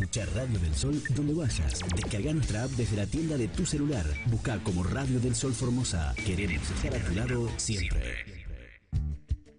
Escuchar Radio del Sol donde vayas. Descarga nuestra app desde la tienda de tu celular. Busca como Radio del Sol Formosa. Queremos estar a tu lado siempre.